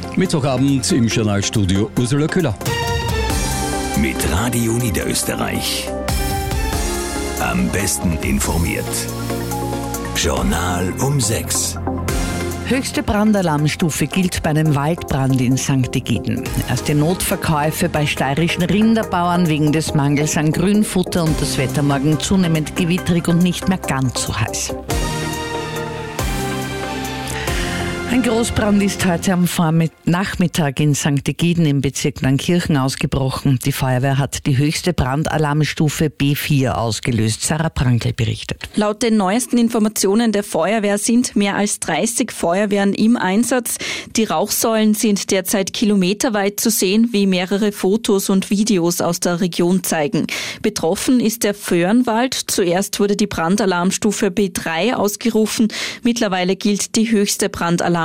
Mittwochabend im Journalstudio Ursula Köhler. Mit Radio Niederösterreich. Am besten informiert. Journal um 6. Höchste Brandalarmstufe gilt bei einem Waldbrand in St. Egiden. Erste Notverkäufe bei steirischen Rinderbauern wegen des Mangels an Grünfutter und das Wetter morgen zunehmend gewitterig und nicht mehr ganz so heiß. Ein Großbrand ist heute am Nachmittag in St. Egiden im Bezirk Neunkirchen ausgebrochen. Die Feuerwehr hat die höchste Brandalarmstufe B4 ausgelöst. Sarah Prankel berichtet. Laut den neuesten Informationen der Feuerwehr sind mehr als 30 Feuerwehren im Einsatz. Die Rauchsäulen sind derzeit kilometerweit zu sehen, wie mehrere Fotos und Videos aus der Region zeigen. Betroffen ist der Föhrenwald. Zuerst wurde die Brandalarmstufe B3 ausgerufen. Mittlerweile gilt die höchste Brandalarmstufe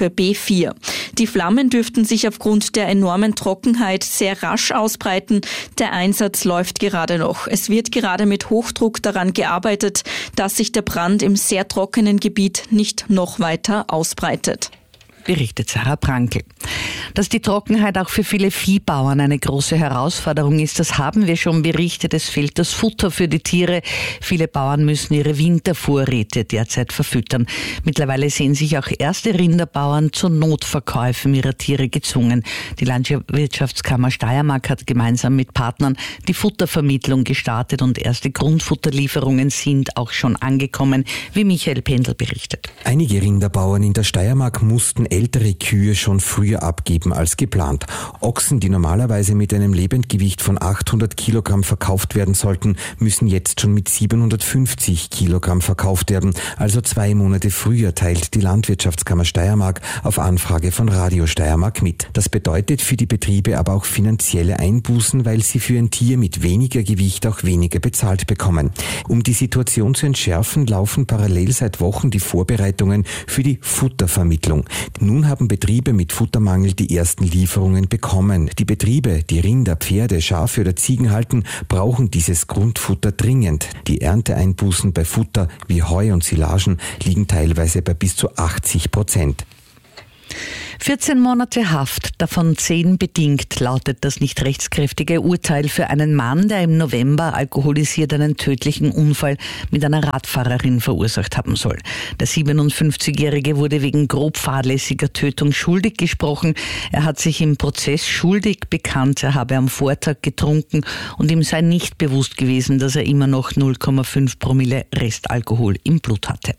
B4. Die Flammen dürften sich aufgrund der enormen Trockenheit sehr rasch ausbreiten. Der Einsatz läuft gerade noch. Es wird gerade mit Hochdruck daran gearbeitet, dass sich der Brand im sehr trockenen Gebiet nicht noch weiter ausbreitet. Berichtet Sarah Prankel. Dass die Trockenheit auch für viele Viehbauern eine große Herausforderung ist, das haben wir schon berichtet. Es fehlt das Futter für die Tiere. Viele Bauern müssen ihre Wintervorräte derzeit verfüttern. Mittlerweile sehen sich auch erste Rinderbauern zu Notverkäufen ihrer Tiere gezwungen. Die Landwirtschaftskammer Steiermark hat gemeinsam mit Partnern die Futtervermittlung gestartet und erste Grundfutterlieferungen sind auch schon angekommen, wie Michael Pendl berichtet. Einige Rinderbauern in der Steiermark mussten ältere Kühe schon früher abgeben als geplant. Ochsen, die normalerweise mit einem Lebendgewicht von 800 Kilogramm verkauft werden sollten, müssen jetzt schon mit 750 Kilogramm verkauft werden. Also 2 Monate früher, teilt die Landwirtschaftskammer Steiermark auf Anfrage von Radio Steiermark mit. Das bedeutet für die Betriebe aber auch finanzielle Einbußen, weil sie für ein Tier mit weniger Gewicht auch weniger bezahlt bekommen. Um die Situation zu entschärfen, laufen parallel seit Wochen die Vorbereitungen für die Futtervermittlung. Nun haben Betriebe mit Futtermangel die ersten Lieferungen bekommen. Die Betriebe, die Rinder, Pferde, Schafe oder Ziegen halten, brauchen dieses Grundfutter dringend. Die Ernteeinbußen bei Futter wie Heu und Silagen liegen teilweise bei bis zu 80%. 14 Monate Haft, davon 10 bedingt, lautet das nicht rechtskräftige Urteil für einen Mann, der im November alkoholisiert einen tödlichen Unfall mit einer Radfahrerin verursacht haben soll. Der 57-Jährige wurde wegen grob fahrlässiger Tötung schuldig gesprochen. Er hat sich im Prozess schuldig bekannt, er habe am Vortag getrunken und ihm sei nicht bewusst gewesen, dass er immer noch 0,5 Promille Restalkohol im Blut hatte.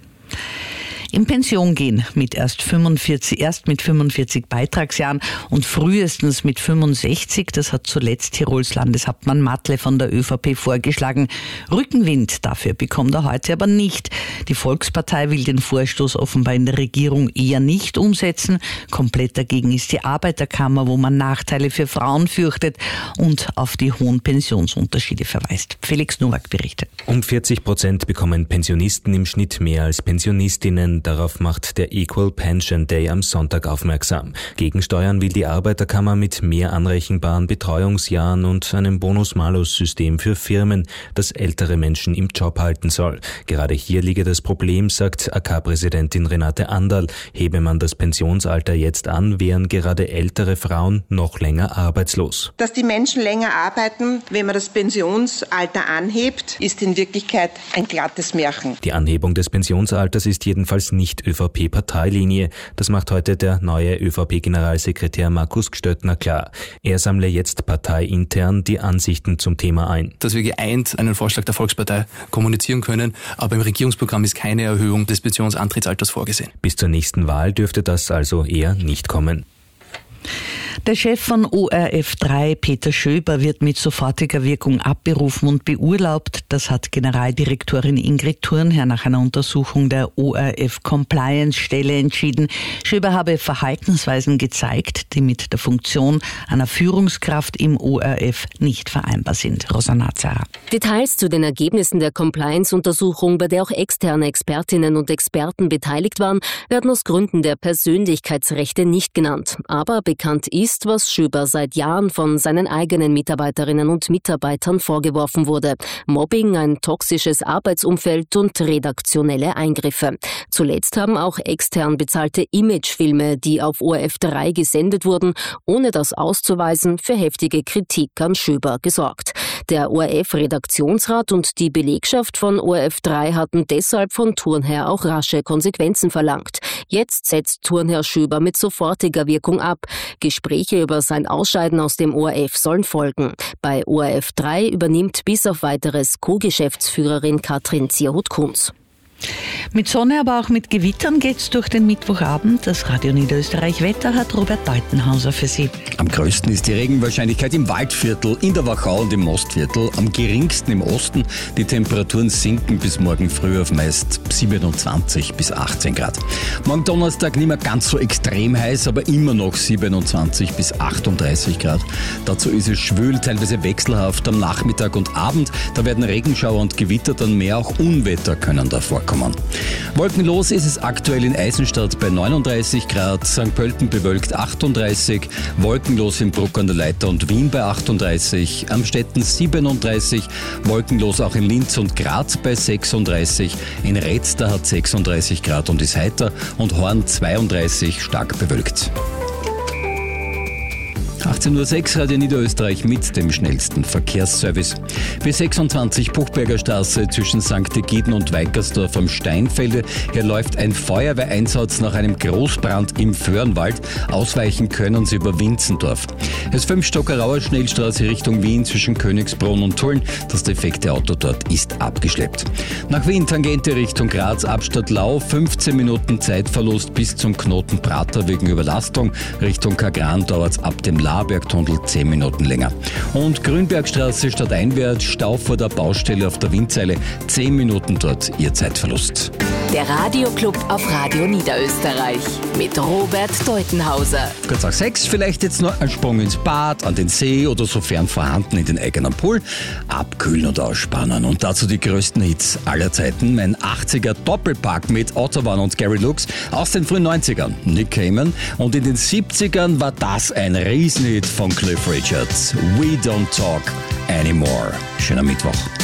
In Pension gehen erst mit 45 Beitragsjahren und frühestens mit 65, das hat zuletzt Tirols Landeshauptmann Matle von der ÖVP vorgeschlagen. Rückenwind dafür bekommt er heute aber nicht. Die Volkspartei will den Vorstoß offenbar in der Regierung eher nicht umsetzen. Komplett dagegen ist die Arbeiterkammer, wo man Nachteile für Frauen fürchtet und auf die hohen Pensionsunterschiede verweist. Felix Nowak berichtet. Um 40% bekommen Pensionisten im Schnitt mehr als Pensionistinnen. Darauf macht der Equal Pension Day am Sonntag aufmerksam. Gegensteuern will die Arbeiterkammer mit mehr anrechenbaren Betreuungsjahren und einem Bonus-Malus-System für Firmen, das ältere Menschen im Job halten soll. Gerade hier liege das Problem, sagt AK-Präsidentin Renate Anderl. Hebe man das Pensionsalter jetzt an, wären gerade ältere Frauen noch länger arbeitslos. Dass die Menschen länger arbeiten, wenn man das Pensionsalter anhebt, ist in Wirklichkeit ein glattes Märchen. Die Anhebung des Pensionsalters ist jedenfalls nicht ÖVP-Parteilinie. Das macht heute der neue ÖVP-Generalsekretär Markus Gstöttner klar. Er sammle jetzt parteiintern die Ansichten zum Thema ein. Dass wir geeint einen Vorschlag der Volkspartei kommunizieren können, aber im Regierungsprogramm ist keine Erhöhung des Pensionsantrittsalters vorgesehen. Bis zur nächsten Wahl dürfte das also eher nicht kommen. Der Chef von ORF3, Peter Schöber, wird mit sofortiger Wirkung abberufen und beurlaubt. Das hat Generaldirektorin Ingrid Thurnherr nach einer Untersuchung der ORF-Compliance-Stelle entschieden. Schöber habe Verhaltensweisen gezeigt, die mit der Funktion einer Führungskraft im ORF nicht vereinbar sind. Rosanna Zara. Details zu den Ergebnissen der Compliance-Untersuchung, bei der auch externe Expertinnen und Experten beteiligt waren, werden aus Gründen der Persönlichkeitsrechte nicht genannt. Aber bekannt ist, was Schöber seit Jahren von seinen eigenen Mitarbeiterinnen und Mitarbeitern vorgeworfen wurde. Mobbing, ein toxisches Arbeitsumfeld und redaktionelle Eingriffe. Zuletzt haben auch extern bezahlte Imagefilme, die auf ORF3 gesendet wurden, ohne das auszuweisen, für heftige Kritik an Schöber gesorgt. Der ORF-Redaktionsrat und die Belegschaft von ORF3 hatten deshalb von Turnherr auch rasche Konsequenzen verlangt. Jetzt setzt Turnherr Schöber mit sofortiger Wirkung ab. Gespräche über sein Ausscheiden aus dem ORF sollen folgen. Bei ORF3 übernimmt bis auf weiteres Co-Geschäftsführerin Katrin Zierhut-Kunz. Mit Sonne, aber auch mit Gewittern geht's durch den Mittwochabend. Das Radio Niederösterreich Wetter hat Robert Deutenhauser für Sie. Am größten ist die Regenwahrscheinlichkeit im Waldviertel, in der Wachau und im Mostviertel. Am geringsten im Osten. Die Temperaturen sinken bis morgen früh auf meist 27 bis 18 Grad. Morgen Donnerstag nicht mehr ganz so extrem heiß, aber immer noch 27 bis 38 Grad. Dazu ist es schwül, teilweise wechselhaft am Nachmittag und Abend. Da werden Regenschauer und Gewitter dann mehr, auch Unwetter können da vorkommen. Wolkenlos ist es aktuell in Eisenstadt bei 39 Grad, St. Pölten bewölkt 38, wolkenlos in Bruck an der Leitha und Wien bei 38, Amstetten 37, wolkenlos auch in Linz und Graz bei 36, in Retzda hat 36 Grad und ist heiter und Horn 32, stark bewölkt. 18.06 Uhr Radio Niederösterreich mit dem schnellsten Verkehrsservice. B26 Buchberger Straße zwischen St. Egiden und Weikersdorf am Steinfelde. Hier läuft ein Feuerwehreinsatz nach einem Großbrand im Föhrenwald. Ausweichen können Sie über Winzendorf. Es 5-Stockerauer Schnellstraße Richtung Wien zwischen Königsbrunn und Tulln. Das defekte Auto dort ist abgeschleppt. Nach Wien Tangente Richtung Graz, Abstatt Lau, 15 Minuten Zeitverlust bis zum Knoten Prater wegen Überlastung. Richtung Kagran dauert es ab dem Labergtunnel 10 Minuten länger. Und Grünbergstraße stadteinwärts, Stau vor der Baustelle auf der Windseile, 10 Minuten dort Ihr Zeitverlust. Der Radioclub auf Radio Niederösterreich mit Robert Deutenhauser. Kurz nach 6, vielleicht jetzt noch ein Sprung ins Bad, an den See oder sofern vorhanden in den eigenen Pool. Abkühlen und ausspannen. Und dazu die größten Hits aller Zeiten. Mein 80er Doppelpack mit Autobahn und Gary Lux aus den frühen 90ern. Nick Cayman. Und in den 70ern war das ein Riesenhit von Cliff Richard. We Don't Talk Anymore. Schöner Mittwoch.